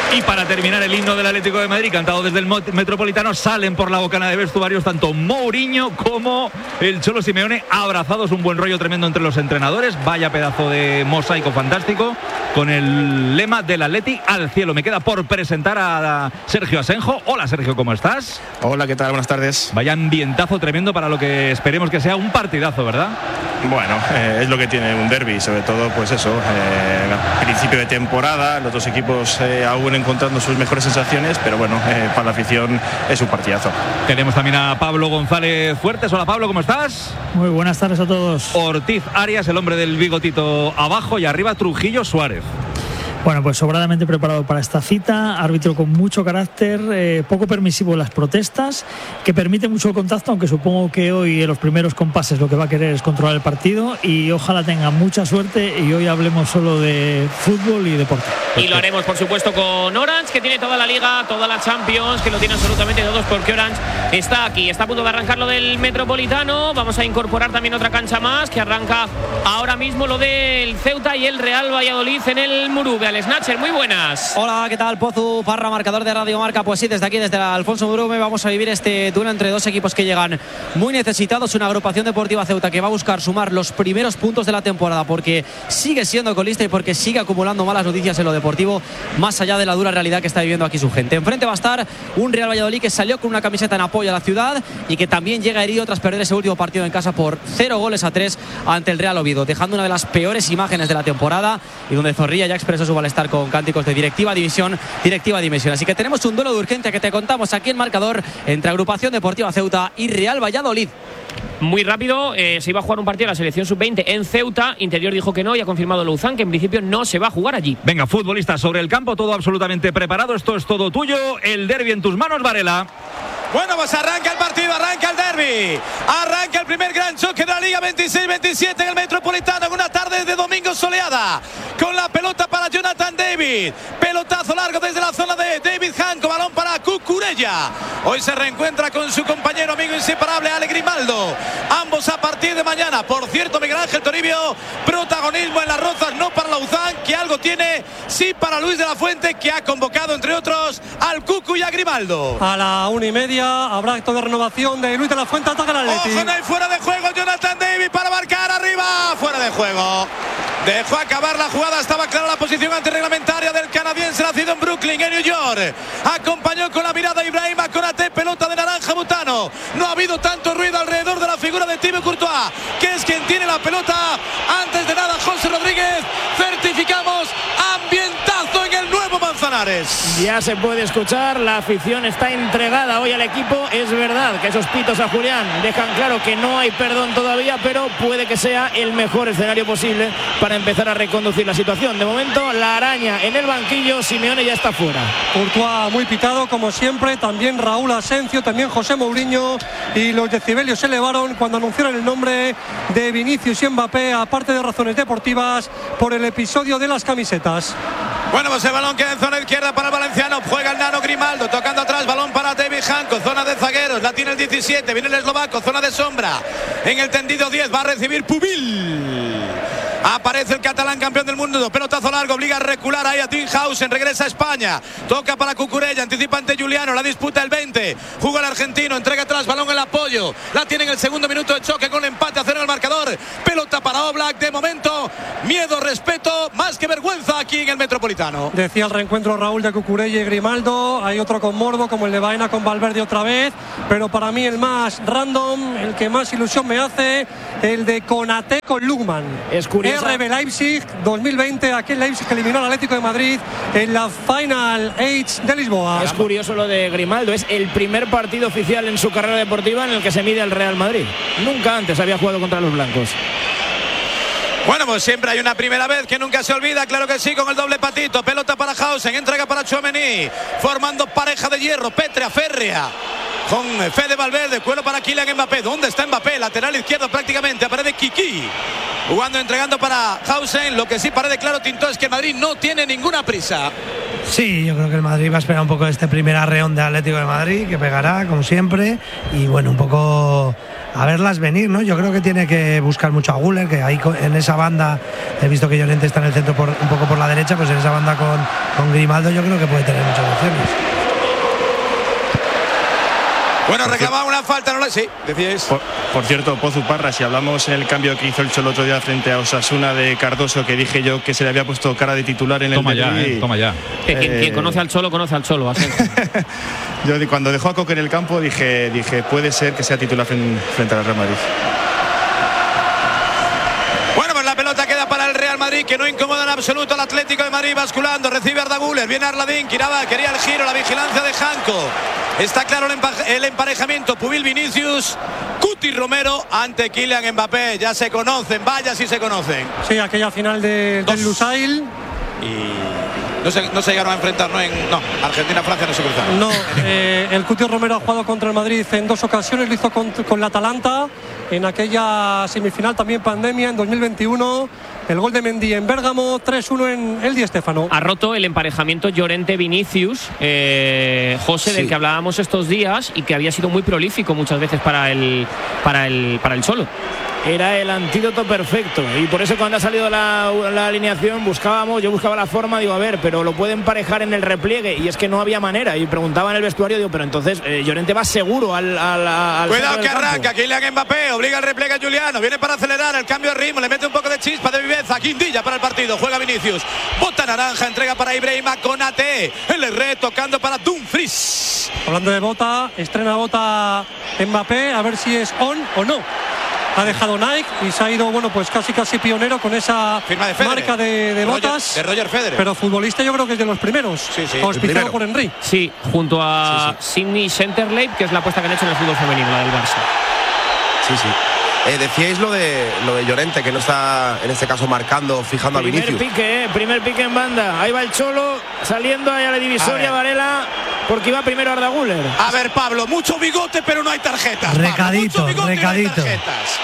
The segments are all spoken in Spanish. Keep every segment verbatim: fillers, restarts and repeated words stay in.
Y para terminar, el himno del Atlético de Madrid, cantado desde el Metropolitano, salen por la bocana de vestuarios tanto Mourinho como el Cholo Simeone, abrazados, un buen rollo tremendo entre los entrenadores. Vaya pedazo de mosaico fantástico, con el lema del Atleti al cielo. Me queda por presentar a Sergio Asenjo. Hola Sergio, ¿cómo estás? Hola, ¿qué tal? Buenas tardes. Vaya ambientazo tremendo para lo que esperemos que sea un partidazo, ¿verdad? Bueno, eh, es lo que tiene un derbi, sobre todo pues eso, eh, principio de temporada, los dos equipos eh, aún encontrando sus mejores sensaciones, pero bueno, eh, para la afición es un partidazo. Tenemos también a Pablo González Fuertes. Hola Pablo, ¿cómo estás? Muy buenas tardes a todos. Ortiz Arias, el hombre del bigotito abajo, y arriba Trujillo Suárez. Bueno, pues sobradamente preparado para esta cita, árbitro con mucho carácter, eh, poco permisivo en las protestas, que permite mucho el contacto, aunque supongo que hoy en los primeros compases lo que va a querer es controlar el partido, y ojalá tenga mucha suerte y hoy hablemos solo de fútbol y deporte. Y lo haremos, por supuesto, con Orange, que tiene toda la Liga, toda la Champions, que lo tiene absolutamente todos, porque Orange está aquí, está a punto de arrancar lo del Metropolitano. Vamos a incorporar también otra cancha más, que arranca ahora mismo lo del Ceuta y el Real Valladolid en el Murube. Alex Nacher, muy buenas. Hola, ¿qué tal? Pozu Parra, marcador de Radio Marca. Pues sí, desde aquí, desde el Alfonso Murume, vamos a vivir este duelo entre dos equipos que llegan muy necesitados. Una agrupación deportiva Ceuta que va a buscar sumar los primeros puntos de la temporada, porque sigue siendo colista y porque sigue acumulando malas noticias en lo deportivo, más allá de la dura realidad que está viviendo aquí su gente. Enfrente va a estar un Real Valladolid que salió con una camiseta en apoyo a la ciudad y que también llega herido tras perder ese último partido en casa por cero goles a tres ante el Real Oviedo, dejando una de las peores imágenes de la temporada, y donde Zorrilla ya expresó su malestar con cánticos de directiva división, directiva dimisión. Así que tenemos un duelo de urgencia que te contamos aquí en marcador entre Agrupación Deportiva Ceuta y Real Valladolid. Muy rápido, eh, se iba a jugar un partido de la selección sub veinte en Ceuta. Interior dijo que no y ha confirmado Louzán que en principio no se va a jugar allí. Venga, futbolistas sobre el campo, todo absolutamente preparado. Esto es todo tuyo. El derbi en tus manos, Varela. Bueno, pues arranca el partido, arranca el derbi, arranca el primer gran choque de la Liga veintiséis veintisiete en el Metropolitano, en una tarde de domingo soleada, con la pelota para Jonathan David, pelotazo largo desde la zona de David Hanco, balón para Cucurella. Hoy se reencuentra con su compañero, amigo inseparable, Ale Grimaldo, ambos a partir de mañana. Por cierto, Miguel Ángel Toribio, protagonismo en las Rozas, no para Louzán, que algo tiene, sí para Luis de la Fuente, que ha convocado entre otros al Cucu y a Grimaldo. A la una y media habrá acto de renovación de Luis de la Fuente. Ataca el Atleti. Ojo, no hay fuera de juego. Jonathan David para marcar arriba. Fuera de juego. Dejó acabar la jugada. Estaba clara la posición antirreglamentaria del canadiense nacido en Brooklyn, en New York. Acompañó con la mirada Ibrahima Konaté. Pelota de naranja Butano. No ha habido tanto ruido alrededor de la figura de Thibaut Courtois, que es quien tiene la pelota. Antes de nada, José Rodríguez. Certificamos ambientazo en el nuevo Manzanares. Ya se puede escuchar. La afición está entregada hoy al equipo. Es verdad que esos pitos a Julián dejan claro que no hay perdón todavía, pero puede que sea el mejor escenario posible para empezar a reconducir la situación. De momento, la araña en el banquillo. Simeone ya está fuera. Courtois muy pitado, como siempre. También Raúl Asencio, también José Mourinho. Y los decibelios se elevaron cuando anunciaron el nombre de Vinicius y Mbappé, aparte de razones deportivas, por el episodio de las camisetas. Bueno, pues el balón queda en zona izquierda para el valenciano. Juega el nano Grimaldo, tocando atrás, balón para David Hanco, zona de zagueros, la tiene el diecisiete, viene el eslovaco, zona de sombra. En el tendido diez va a recibir Pubil. Aparece el catalán campeón del mundo, pelotazo largo, obliga a recular ahí a Tinhausen, regresa a España, toca para Cucurella, anticipa ante Juliano, la disputa el veinte, juega el argentino, entrega atrás, balón en el apoyo, la tiene en el segundo minuto de choque con el empate a cero en el marcador, pelota para Oblak, de momento, miedo, respeto, más que vergüenza aquí en el Metropolitano. Decía el reencuentro Raúl de Cucurella y Grimaldo, hay otro con morbo como el de Baena con Valverde otra vez, pero para mí el más random, el que más ilusión me hace, el de Konaté con Lugman. Es curioso. R B Leipzig dos mil veinte, aquel Leipzig que eliminó al Atlético de Madrid en la Final Eight de Lisboa. Es curioso lo de Grimaldo, es el primer partido oficial en su carrera deportiva en el que se mide al Real Madrid. Nunca antes había jugado contra los blancos. Bueno, pues siempre hay una primera vez que nunca se olvida, claro que sí, con el doble patito, pelota para Hausen, entrega para Tchouaméni, formando pareja de hierro, pétrea, férrea, con Fede Valverde, cuero para Kylian Mbappé. ¿Dónde está Mbappé? Lateral izquierdo prácticamente, aparece Kiki, jugando, entregando para Hausen. Lo que sí parece claro, Tinto, es que el Madrid no tiene ninguna prisa. Sí, yo creo que el Madrid va a esperar un poco este primer arreón de Atlético de Madrid, que pegará, como siempre, y bueno, un poco a verlas venir, ¿no? Yo creo que tiene que buscar mucho a Güler, que ahí en esa banda, he visto que Llorente está en el centro por, un poco por la derecha, pues en esa banda con, con Grimaldo yo creo que puede tener muchas opciones. Bueno, reclamaba una falta, ¿no? Sí, decíais. Por, por cierto, Pozu Parra, si hablamos en el cambio que hizo el Cholo el otro día frente a Osasuna de Cardoso, que dije yo que se le había puesto cara de titular en toma el ya, derbi, eh, toma ya. Eh, quien, quien conoce al Cholo, conoce al Cholo. Yo cuando dejó a Coque en el campo dije, dije puede ser que sea titular frente al Real Madrid. Bueno, pues la pelota queda para el Real Madrid, que no incomoda en absoluto al Atlético de Madrid, basculando, recibe Arda Güler, viene Arladín, Quiraba, quería el giro, la vigilancia de Janko. Está claro el, empa el emparejamiento, Pubil Vinicius, Cuti Romero ante Kylian Mbappé, ya se conocen, vaya si se conocen. Sí, aquella final de, del Lusail. Y no se, no se llegaron a enfrentar, ¿no? En, no, Argentina-Francia no se cruzaron. No, eh, el Cuti Romero ha jugado contra el Madrid en dos ocasiones, lo hizo con, con la Atalanta, en aquella semifinal también pandemia en dos mil veintiuno. El gol de Mendy en Bérgamo, tres uno en el Di Stéfano. Ha roto el emparejamiento Llorente-Vinicius, eh, José, sí, del que hablábamos estos días y que había sido muy prolífico muchas veces para el, para el, para el Cholo. Era el antídoto perfecto y por eso cuando ha salido la, la alineación buscábamos, yo buscaba la forma, digo a ver, pero lo puede emparejar en el repliegue y es que no había manera y preguntaba en el vestuario, digo, pero entonces eh, Llorente va seguro al, al, al cuidado que arranca, Kylian Mbappé, obliga el repliegue a Juliano, viene para acelerar, el cambio de ritmo, le mete un poco de chispa de viveza, Quindilla para el partido, juega Vinicius, bota naranja, entrega para Ibrahima Konate, el R tocando para Dumfries. Hablando de bota, estrena bota Mbappé, a ver si es on o no. Ha dejado Nike y se ha ido, bueno, pues casi casi pionero con esa firma de marca de, de Roger, botas. De Roger Federer. Pero futbolista yo creo que es de los primeros. Sí, sí. Auspiciado por Henry. Sí, junto a sí, sí. Sydney Centerlake, que es la apuesta que han hecho en el fútbol femenino, la del Barça. Sí, sí. Eh, decíais lo de lo de Llorente, que no está en este caso marcando, fijando primer a Vinicius. Primer pique, eh, primer pique en banda. Ahí va el Cholo, saliendo ahí a la divisoria, Varela, porque iba primero Arda Güler. A ver, Pablo, mucho bigote, pero no hay tarjetas. Recadito, Pablo, mucho bigote, recadito. No hay tarjetas.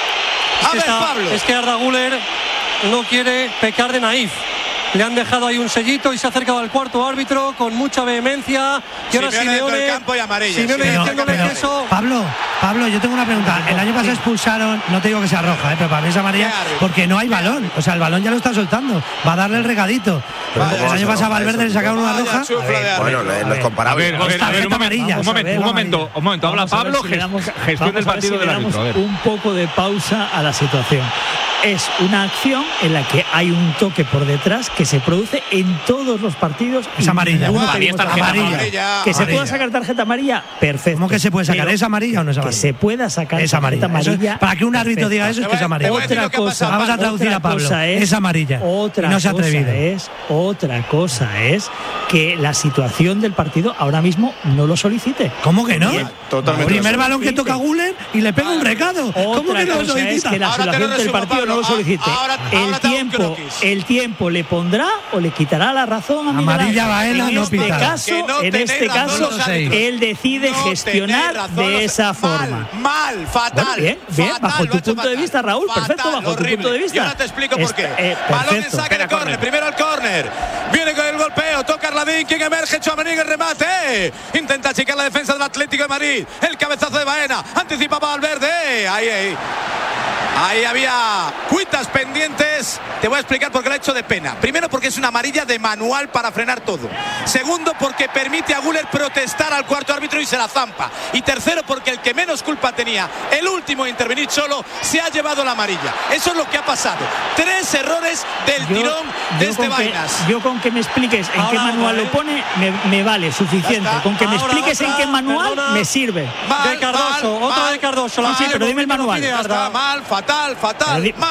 Es A que, ver, está, Pablo. es que Arda Güler no quiere pecar de naif. Le han dejado ahí un sellito y se ha acercado al cuarto árbitro con mucha vehemencia. Y ahora Simeone Simeone, del campo y amarilla. Simeone Sí, diciéndole pero, que eso. Pablo, Pablo, yo tengo una pregunta. El año pasado expulsaron, no te digo que sea roja, ¿eh? Pero para mí es amarilla porque no hay balón. O sea, el balón ya lo está soltando. Va a darle el regadito. Vale, el año pasado a Valverde le sacaron una roja. Ver, bueno, no es comparable. A ver, a ver, a ver, un momento, un momento, un momento, un momento. Habla Pablo, si damos, gestión del partido si del árbitro. Un poco de pausa a la situación. Es una acción en la que hay un toque por detrás que se produce en todos los partidos. Es amarilla. Amarilla, tarjeta amarilla. amarilla. Que se Amarilla. pueda sacar tarjeta amarilla, perfecto. ¿Cómo que se puede sacar? Pero ¿Es amarilla o no es amarilla? Que se pueda sacar es amarilla. tarjeta amarilla. Eso, para que un árbitro diga eso es que es amarilla. Otra cosa, vamos a traducir otra a Pablo. cosa es, es amarilla. Otra y no se ha cosa atrevido. es, otra cosa es que la situación del partido ahora mismo no lo solicite. ¿Cómo que no? Bien, totalmente. El primer balón que toca Güler y le pega un recado. ¿Cómo que no lo Otra cosa es solicita? que la Ahora te lo situación del resumo, partido Pablo. no lo solicite. Ahora- el ahora te hago un tiempo, croquis. el tiempo le pondrá o le quitará la razón a Miguel Amarilla Ángel. Baena, en no este pitar. caso, Que no en tenéis este razón caso, los árbitros. él decide No gestionar tenéis razón de los- esa mal, forma. Mal, fatal. Bueno, bien, bien, fatal, bajo lo tu ha hecho punto de fatal. vista, Raúl, Fatal, perfecto, bajo tu horrible. punto de vista. Y ahora te explico por qué. Este, eh, Balón en perfecto. saque de córner, primero el córner. Viene con el golpeo, toca Arladín, quien emerge, Tchouaméni en el remate. Intenta achicar la defensa del Atlético de Madrid. El cabezazo de Baena, anticipaba Valverde. Ahí, ahí. Ahí había cuitas pendientes. Te voy a explicar por qué lo ha hecho de pena. Primero, porque es una amarilla de manual para frenar todo. Segundo, porque permite a Güler protestar al cuarto árbitro y se la zampa. Y tercero, porque el que menos culpa tenía, el último en intervenir solo, se ha llevado la amarilla. Eso es lo que ha pasado. Tres errores del Yo- tirón yo desde con que- Vainas. Yo con que me expliques en qué Ahora, manual ¿eh? lo pone, me, me vale, suficiente. Ya está. Con que me Ahora expliques en otra, qué manual, perdona. me sirve. Mal, de Cardoso, mal, otra mal, de Cardoso. La mal. Sí, pero dime el que no manual. pide Ya Arda. está, mal, fatal, fatal. Pero di- mal.